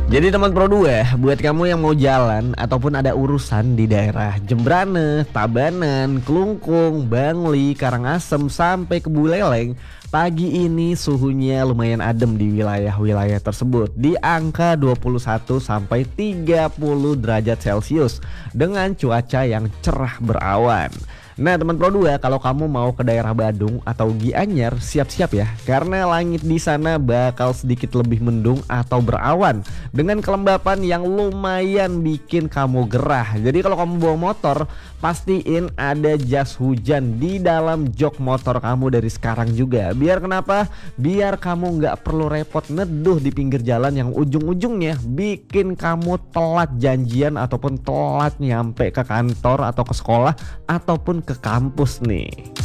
Jadi teman Pro 2, buat kamu yang mau jalan ataupun ada urusan di daerah Jembrane, Tabanan, Klungkung, Bangli, Karangasem sampai ke Buleleng, pagi ini suhunya lumayan adem di wilayah-wilayah tersebut di angka 21 sampai 30 derajat Celcius dengan cuaca yang cerah berawan. Nah teman Pro 2, kalau kamu mau ke daerah Badung atau Gianyar, siap-siap ya, karena langit di sana bakal sedikit lebih mendung atau berawan dengan kelembapan yang lumayan bikin kamu gerah. Jadi kalau kamu bawa motor, pastiin ada jas hujan di dalam jok motor kamu dari sekarang juga. Biar kenapa? Biar kamu nggak perlu repot neduh di pinggir jalan yang ujung-ujungnya bikin kamu telat janjian ataupun telat nyampe ke kantor atau ke sekolah ataupun ke kampus nih.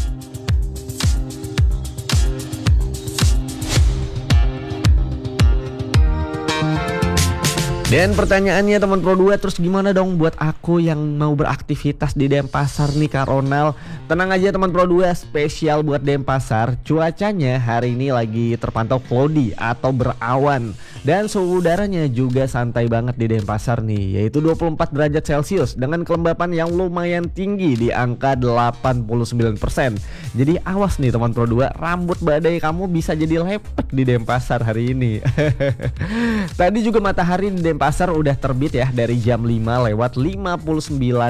Dan pertanyaannya teman Pro 2, terus gimana dong buat aku yang mau beraktivitas di Denpasar nih Kak Ronald? Tenang aja teman Pro 2, spesial buat Denpasar. Cuacanya hari ini lagi terpantau cloudy atau berawan. Dan suhu udaranya juga santai banget di Denpasar nih, yaitu 24 derajat Celcius dengan kelembapan yang lumayan tinggi di angka 89%. Jadi awas nih teman Pro 2, rambut badai kamu bisa jadi lepek di Denpasar hari ini. Tadi juga matahari di Denpasar udah terbit ya dari jam 5 lewat 59